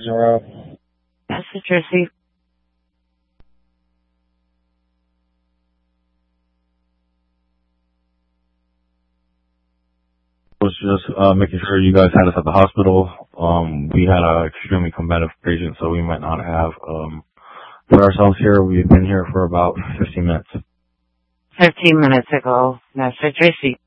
Zero. Message received. Was just making sure you guys had us at the hospital. We had an extremely combative patient, so we might not have put ourselves here. We've been here for about 15 minutes. 15 minutes ago. Message received.